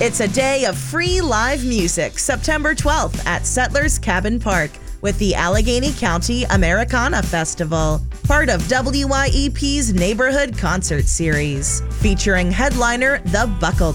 It's a day of free live music, September 12th at Settlers Cabin Park with the Allegheny County Americana Festival, part of WYEP's Neighborhood Concert Series, featuring headliner The Buckle